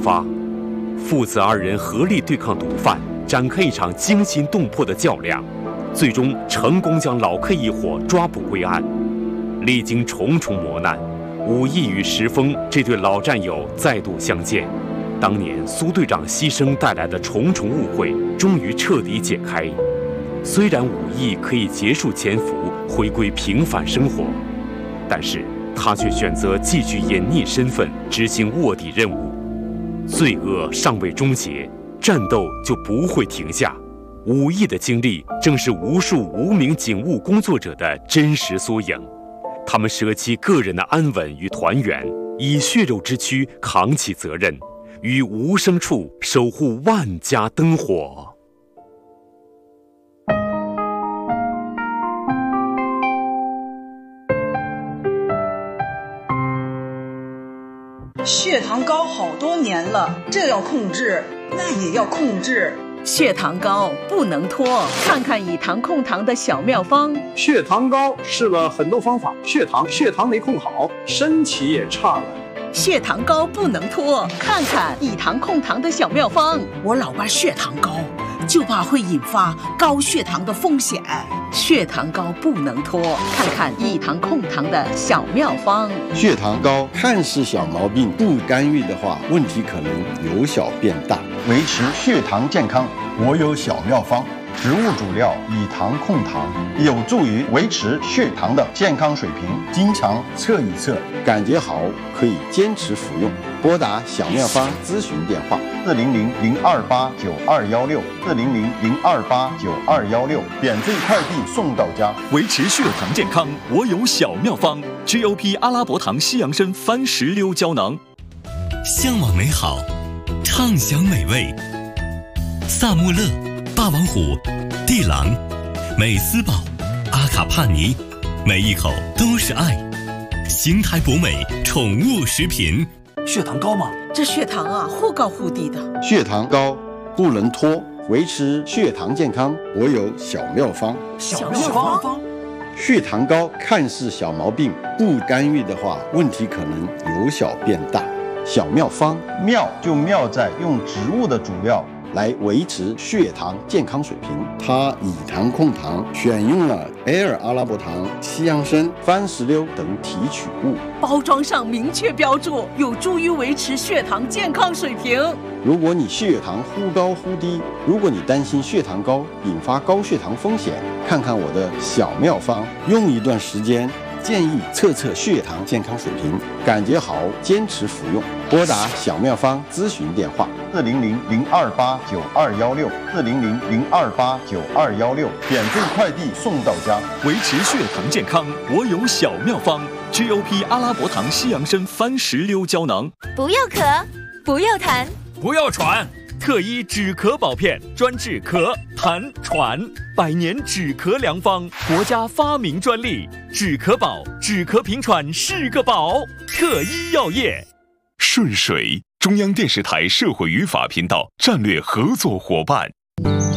发，父子二人合力对抗毒贩，展开一场惊心动魄的较量，最终成功将老 K 一伙抓捕归案。历经重重磨难，武义与石峰这对老战友再度相见。当年苏队长牺牲带来的重重误会，终于彻底解开。虽然武义可以结束潜伏，回归平凡生活，但是他却选择继续隐匿身份，执行卧底任务。罪恶尚未终结，战斗就不会停下。武义的经历正是无数无名警务工作者的真实缩影。他们舍弃个人的安稳与团圆，以血肉之躯扛起责任，于无声处守护万家灯火。 血糖高好多年了，这要控制，那也要控制。 血糖高不能拖，看看以糖控糖的小妙方。 血糖高试了很多方法，血糖没控好，身体也差了。 血糖高不能拖，看看以糖控糖的小妙方。 我老爸血糖高，就怕会引发高血糖的风险。 血糖高不能拖，看看以糖控糖的小妙方。 血糖高看似小毛病，不干预的话，问题可能由小变大。 维持血糖健康，我有小妙方。植物主料以糖控糖，有助于维持血糖的健康水平。经常测一测， 感觉好可以坚持服用。拨打小妙方咨询电话 400-028-9216，400-028-9216，免费快递送到家。 维持血糖健康，我有小妙方 ：GOP 阿拉伯糖西洋参番石榴胶囊。 向往美好，畅享美味。萨穆勒、霸王虎、地朗、美斯宝、阿卡帕尼，每一口都是爱。邢台博美宠物食品。 血糖高吗？ 这血糖啊，忽高忽低的。 血糖高不能拖，维持血糖健康，我有小妙方。 小妙方。 血糖高看似小毛病，不干预的话，问题可能由小变大。小妙方， 妙就妙在用植物的主料来维持血糖健康水平。它以糖控糖，选用了埃尔阿拉伯糖、西洋参、番石榴等提取物， 包装上明确标注，有助于维持血糖健康水平。 如果你血糖忽高忽低，如果你担心血糖高引发高血糖风险，看看我的小妙方，用一段时间，建议测测血糖健康水平，感觉好坚持服用。拨打小妙方咨询电话 400-028-9216，400-028-9216，免费快递送到家。 维持血糖健康，我有小妙方 ：GOP 阿拉伯糖西洋参番石榴胶囊。 不要咳，不要痰， 不要喘。特医止咳宝片，专治咳、痰、喘，100年止咳良方，国家发明专利。止咳宝，止咳平喘是个宝。特医药业。顺水，中央电视台社会与法频道战略合作伙伴。